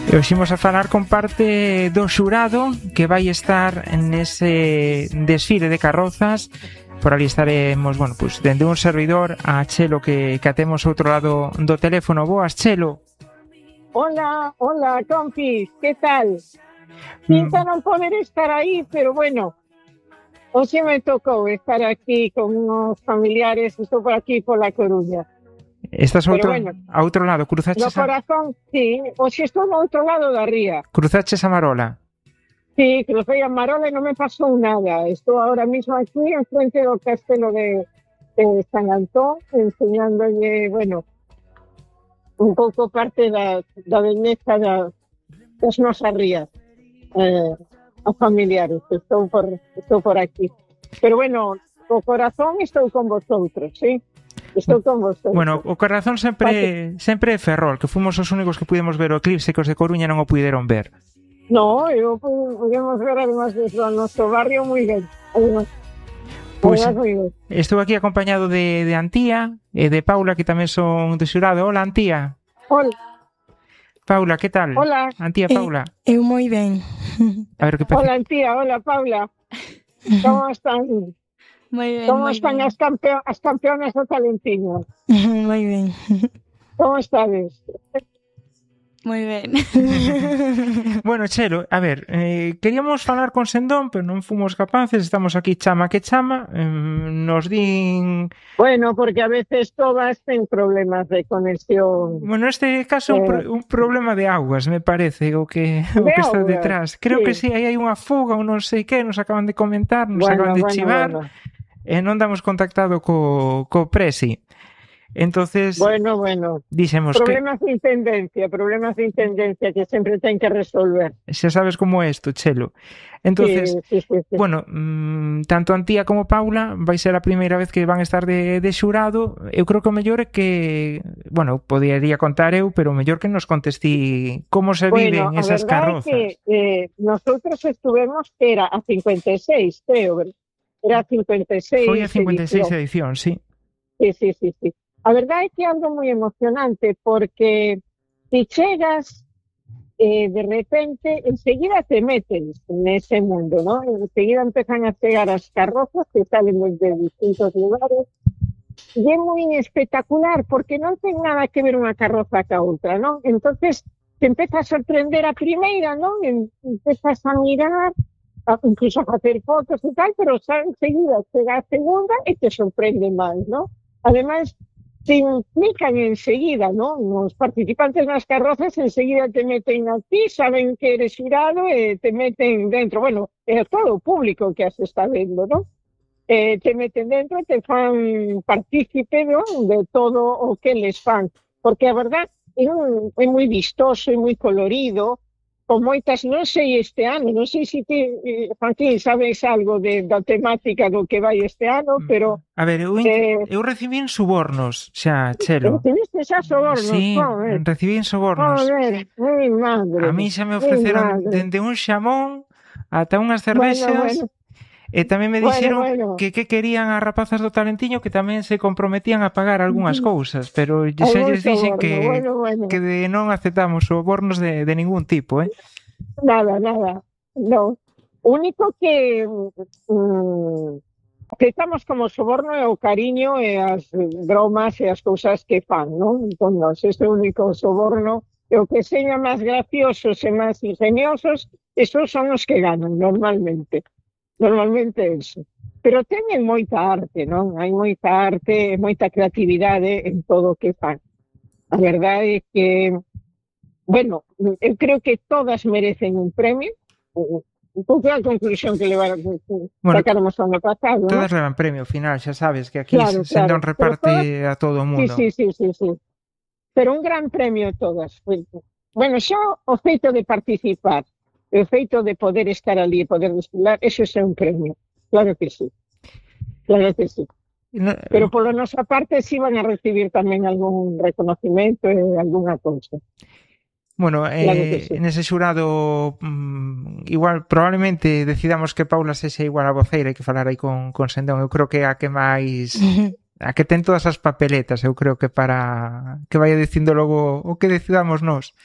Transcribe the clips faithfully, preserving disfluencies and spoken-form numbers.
E hoxe imos a falar con parte do xurado que vai estar nese desfile de carrozas. Por ali estaremos, bueno, pues dende un servidor a Chelo que, que atemos outro lado do teléfono. Boas, Chelo. Hola, hola, compis, que tal? Pinta non poder estar aí, pero bueno, hoxe me tocou estar aquí con unos familiares, estou por aquí por La Coruña. Estás outro, bueno, a outro lado, cruzaches no corazón, a... sí, hoxe estou no outro lado da ría. Cruzaches a Marola? Sí, crucei a Marola e non me pasou nada. Estou ahora mismo aquí en frente do castelo de, de San Antón, enseñándolle, bueno, un pouco parte da, da belleza da, das nosas rías eh, a familiares. Estou por, estou por aquí. Pero bueno, o corazón estou con vosotros, ¿sí? Estou con vosotros. Bueno, o corazón sempre sempre é Ferrol, que fomos os únicos que pudemos ver o eclipse, que os de Coruña non o puderon ver. No, eu podemos ver además desde o noso barrio moi ben. Pois pues, estou aquí acompañado de, de Antía e de Paula, que tamén son de xurado. Hola, Antía. Hola. Paula, que tal? Hola. Antía, Paula. Eh, eu moi ben. A ver, que hola, Antía, hola, Paula. Como están? Moi ben, Como moi están ben. as, campeo as campeonas do Talentiño? Moi ben. Como estades? Moi ben. Bueno, Chelo, a ver, eh, queríamos falar con Sendón, pero non fomos capaces, estamos aquí chama que chama, eh, nos din... Bueno, porque a veces todas ten problemas de conexión. Bueno, neste caso é eh... un, pro, un problema de augas, me parece, o que, o de que está augas, detrás. Creo sí. que sí, aí hai unha fuga ou non sei que, nos acaban de comentar, nos bueno, acaban de bueno, chivar, bueno. e non damos contactado co, co Presi. Entonces, bueno, bueno. Dixemos problemas que... de intendencia, problemas de intendencia que sempre ten que resolver. Xa sabes como é isto, Chelo. Entonces, sí, sí, sí, sí. bueno, mmm, tanto Antía como Paula vai ser a primeira vez que van estar de, de xurado. Eu creo que o mellor é que, bueno, podería contar eu, pero o mellor que nos contestí como se bueno, viven esas carrozas. Bueno, a verdade é que eh, nosotros estuvemos, era a cincuenta e seis, creo, era a cincuenta e seis Foi a cincuenta e seis edición, edición sí. Sí, sí, sí, sí. A verdade é que é algo moi emocionante porque si chegas eh, de repente enseguida te metes nese mundo, ¿no? Enseguida empezan a chegar as carrozas que salen desde distintos lugares e é moi espectacular porque non ten nada que ver unha carroza ca outra, ¿no? Entonces te empeza a sorprender a primeira, ¿no? Empezas a mirar, a, incluso a facer fotos e tal, pero xa enseguida chega a segunda e te sorprende máis, ¿no? Ademais, te implican enseguida, ¿no? Los participantes nas carrozas enseguida te meten a ti, saben que eres xurado e te meten dentro. Bueno, é todo o público que as está vendo, ¿no? Eh, te meten dentro, te fan partícipe, ¿no? De todo o que les fan. Porque a verdad é, un, é moi vistoso, é moi colorido, con moitas, non sei este ano, non sei se ti, Joaquín, sabes algo de, da temática do que vai este ano, pero... A ver, eu, eh, eu recibín subornos xa, Chelo. Recibiste xa subornos? Sí, joder. recibín subornos. Joder, mi madre. A mí xa me ofreceron dende un xamón ata unhas cervexas... Bueno, bueno. E tamén me dixeron bueno, bueno. que que querían as rapazas do Talentiño que tamén se comprometían a pagar algunhas cousas, pero xa lles dixen que, bueno, bueno. que de non aceptamos sobornos de, de ningún tipo, eh? Nada, nada, no. Único que mm, aceptamos como soborno é o cariño e as bromas e as cousas que fan, non? Con nós, ese único soborno e o que seña máis graciosos e máis ingeniosos, esos son os que ganan normalmente. Normalmente eso. Pero teñen moita arte, non? Hai moita arte e moita creatividade en todo o que fan. A verdade é que, bueno, eu creo que todas merecen un premio. Un pouco a conclusión que levaron, bueno, sacáramos o ano pasado, todas ¿no? levan premio final, xa sabes que aquí claro, se claro. non reparte todas... a todo o mundo. Sí, sí, sí, sí, sí. Pero un gran premio todas. Bueno, xa o feito de participar, o feito de poder estar ali e poder desfilar, eso é un premio. Claro que sí. Claro que sí. No, pero por nosa parte sí van a recibir tamén algún reconocimiento e algunha cousa. Bueno, eh, claro sí. En ese xurado mmm, igual probablemente decidamos que Paula sexa igual a voceira e que falar aí con, con Sendón. Eu creo que a que máis a que ten todas as papeletas, eu creo que para que vaya dicindo logo o que decidamos nós.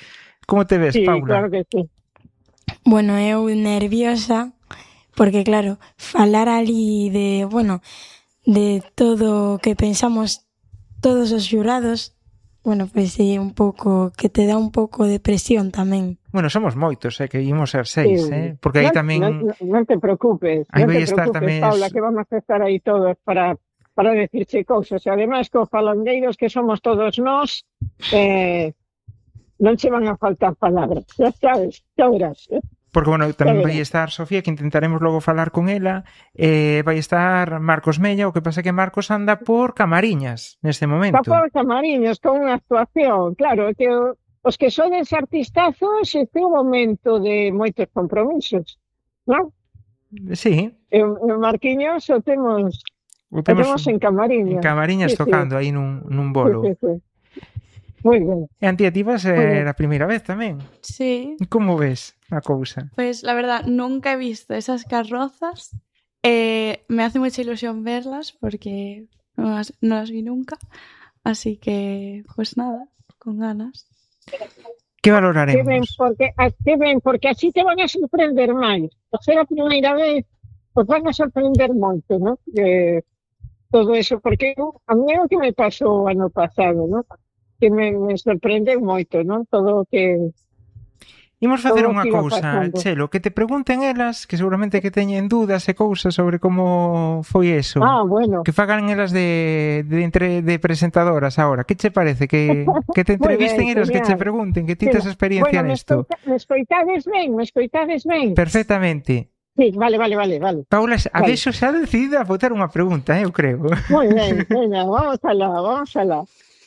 Como te ves, Sí, Paula? claro que sí. Bueno, eu nerviosa, porque claro, falar ali de, bueno, de todo o que pensamos todos os xurados, bueno, pois sí, un pouco, que te dá un pouco de presión tamén. Bueno, somos moitos, eh, que imos ser Sí. seis, eh? Porque aí Non, tamén... non, non te preocupes, Aí non vai te estar preocupes, tamén... Paula, que vamos a estar aí todos para, para decirche cousas. E ademais, co falandeiros que somos todos nós, eh, non che van a faltar palabras, xa sabes, xa verás. Eh? Porque, bueno, Xa tamén vai verás. estar Sofía, que intentaremos logo falar con ela, eh, vai estar Marcos Mella, o que pasa que Marcos anda por Camariñas neste Está momento. por Camariños con unha actuación, claro, é que o- os que sodes artistazos este é un momento de moitos compromisos, non? Sí, E o Marquiños o temos, o o temos temos en Camariñas. en Camariñas Sí, sí, tocando aí nun, nun sí, bolo. sí, sí. Moi ben. E Antía, ti vas Muy ser bien. a primeira vez tamén. Sí, Como ves a cousa? pues la verdad nunca he visto esas carrozas. Eh, me hace mucha ilusión verlas porque no las, no las vi nunca. Así que, pues nada, con ganas. Que Que ben, valoraremos? porque, a- que ben, porque así te van a sorprender máis. Por ser a primeira vez, pues van a sorprender moito, ¿no? De todo eso, porque eu- a mí é o que me pasou o ano pasado, ¿no? Que me, me sorprendeu moito, ¿no? Todo o que... Imos facer todo o unha que iba cousa, pasando. Chelo, que te pregunten elas, que seguramente que teñen dúdas e cousas sobre como foi eso. Ah, bueno. Que fagan elas de, de, entre, de presentadoras ahora. Que che parece? Que, que te Moi entrevisten ben, elas, que che genial. pregunten, que ti Sí, tes experiencia bueno, me, nesto. escoita, me escoitades ben, me escoitades ben. Perfectamente. Sí, vale, vale, vale, vale. Paula, a Vale. vexo xa decidida a botar unha pregunta, eh, eu creo. Moi ben, veña, vamos alá, vamos alá.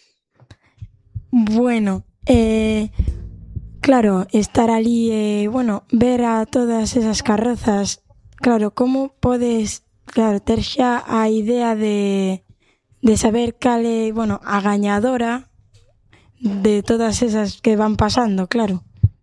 Bueno, eh, claro, estar ali e, eh, bueno, ver a todas esas carrozas, claro, como podes, claro, ter xa a idea de, de saber cal é, bueno, a gañadora de todas esas que van pasando, claro.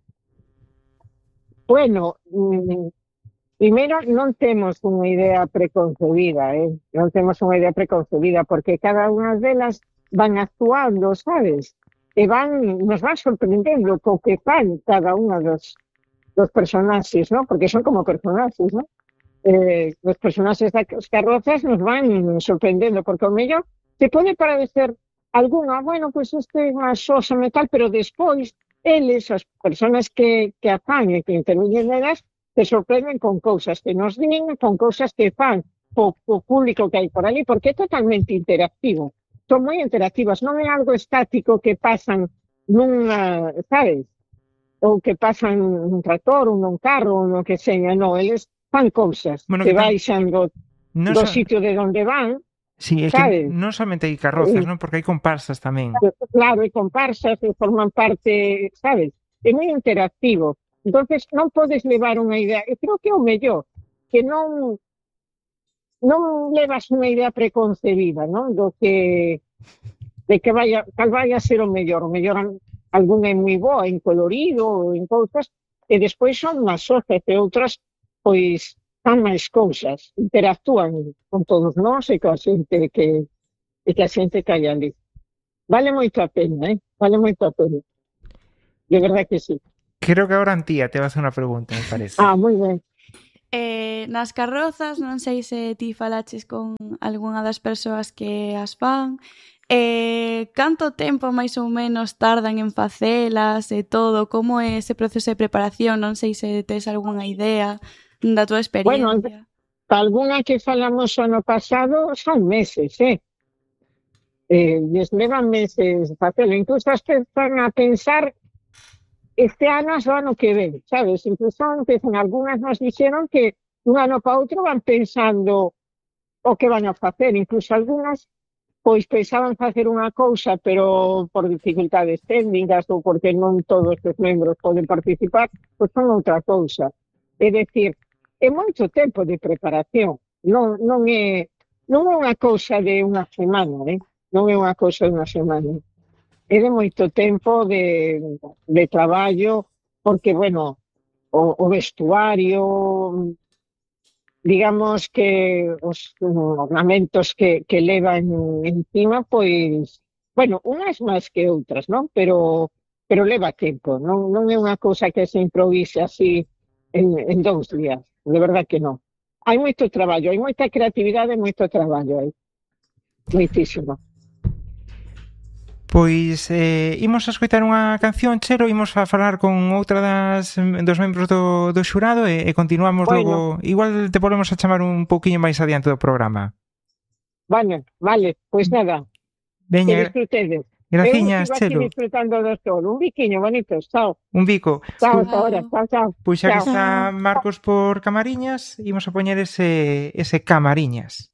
Bueno, mm, primeiro non temos unha idea preconcebida, eh? Non temos unha idea preconcebida, porque cada unha delas van actuando, sabes? E van, nos van sorprendendo co que fan cada unha dos, dos personaxes, ¿no? Porque son como personaxes, ¿no? Eh, os personaxes das carrozas nos van sorprendendo, porque o mellor se pode parecer algunha, bueno, pois pues este é unha sosa metal, pero despois eles, as persoas que, que a fan e que interviñen nelas, te sorprenden con cousas que nos din, con cousas que fan o, o público que hai por ali, porque é totalmente interactivo. Son moi interactivas, non é algo estático que pasan nunha, sabes? Ou que pasan nun tractor, ou nun carro, ou no que seña, non, eles fan cousas Bueno, que que tam- baixan do, Non do so- sitio de onde van, Sí, é que sabes? non somente hai carrozas, Eh. non? Porque hai comparsas tamén. claro, e comparsas que forman parte, sabes? É moi interactivo. Entonces non podes levar unha idea, eu creo que é o mellor, que non non levas unha idea preconcebida, non? Do que de que vaya, cal vaya a ser o mellor, o mellor an- algún é moi boa en colorido ou en cousas, e despois son máis sofas e outras, pois, fan máis cousas, interactúan con todos nós e coa xente que, e que a xente que hai ali. Vale moito a pena, eh? Vale moito a pena. De verdade que sí. Creo que agora Antía te va a hacer unha pregunta, me parece. Ah, moi ben. Eh, nas carrozas, non sei se ti falaches con algunha das persoas que as fan. Eh, canto tempo máis ou menos tardan en facelas e todo? Como é ese proceso de preparación? Non sei se tes algunha idea da tua experiencia. Bueno, Alguna que falamos o ano pasado son meses, eh? Eh, les levan meses facelo. Incluso as están a pensar este ano o ano que ven, sabes? Incluso empezan, algunhas nos dixeron que un ano para outro van pensando o que van a facer. Incluso algunhas pois pensaban facer unha cousa, pero por dificultades técnicas ou porque non todos os membros poden participar, pois son outra cousa. É dicir, é moito tempo de preparación, non, non é non é unha cousa de unha semana, eh? Non é unha cousa de unha semana. É de moito tempo de, de traballo, porque, bueno, o, o vestuario, digamos que os ornamentos que, que levan encima, pois, bueno, unhas máis que outras, non? Pero pero leva tempo, non, non é unha cousa que se improvise así en, en dous días, de verdad que non. Hai moito traballo, hai moita creatividade e moito traballo aí, moitísimo. Pois eh, imos a escoitar unha canción, Chelo, imos a falar con outra das dos membros do, do xurado e, e continuamos Bueno. logo. Igual te volvemos a chamar un pouquiño máis adiante do programa. Vale, vale, pois nada, que Veña, disfrutedes. graciñas, Eu sigo aquí Chelo. disfrutando do sol, un biquiño bonito, chao. Un bico. Chao, Pois- hasta ahora, chao, chao. Pois xa que Chao. está Marcos por Camariñas, imos a poñer ese, ese Camariñas.